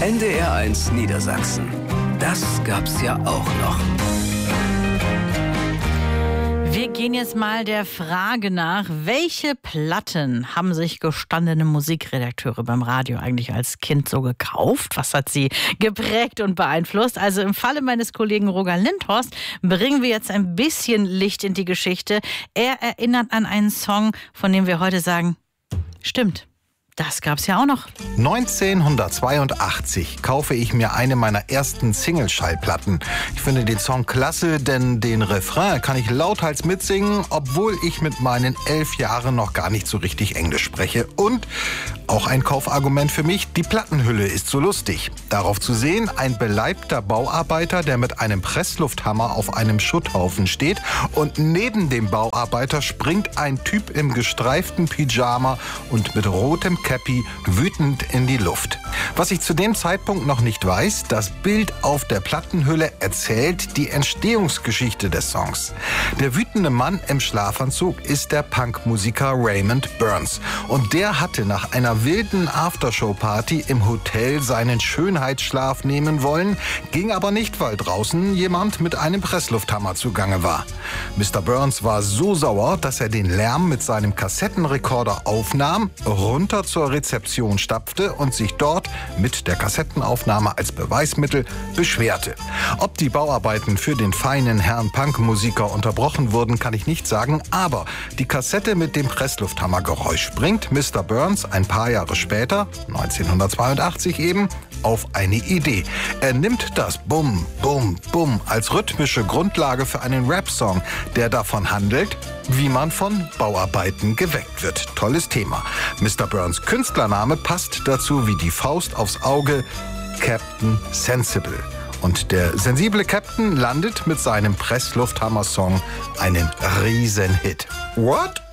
NDR1 Niedersachsen. Das gab's ja auch noch. Wir gehen jetzt mal der Frage nach, welche Platten haben sich gestandene Musikredakteure beim Radio eigentlich als Kind so gekauft? Was hat sie geprägt und beeinflusst? Also im Falle meines Kollegen Roger Lindhorst bringen wir jetzt ein bisschen Licht in die Geschichte. Er erinnert an einen Song, von dem wir heute sagen, stimmt. Das gab's ja auch noch. 1982 kaufe ich mir eine meiner ersten Single-Schallplatten. Ich finde den Song klasse, denn den Refrain kann ich lauthals mitsingen, obwohl ich mit meinen 11 Jahren noch gar nicht so richtig Englisch spreche. Und auch ein Kaufargument für mich, die Plattenhülle ist so lustig. Darauf zu sehen, ein beleibter Bauarbeiter, der mit einem Presslufthammer auf einem Schutthaufen steht, und neben dem Bauarbeiter springt ein Typ im gestreiften Pyjama und mit rotem Cappy wütend in die Luft. Was ich zu dem Zeitpunkt noch nicht weiß, das Bild auf der Plattenhülle erzählt die Entstehungsgeschichte des Songs. Der wütende Mann im Schlafanzug ist der Punkmusiker Raymond Burns. Und der hatte nach einer wilden Aftershow-Party im Hotel seinen Schönheitsschlaf nehmen wollen, ging aber nicht, weil draußen jemand mit einem Presslufthammer zugange war. Mr. Burns war so sauer, dass er den Lärm mit seinem Kassettenrekorder aufnahm, runter zur Rezeption stapfte und sich dort mit der Kassettenaufnahme als Beweismittel beschwerte. Ob die Bauarbeiten für den feinen Herrn Punkmusiker unterbrochen wurden, kann ich nicht sagen, aber die Kassette mit dem Presslufthammergeräusch bringt Mr. Burns ein paar Jahre später, 1982 eben, auf eine Idee. Er nimmt das Bum, Bum, Bum als rhythmische Grundlage für einen Rap-Song, der davon handelt, wie man von Bauarbeiten geweckt wird. Tolles Thema. Mr. Burns Künstlername passt dazu wie die Faust aufs Auge: Captain Sensible. Und der sensible Captain landet mit seinem Presslufthammer-Song einen Riesenhit. What?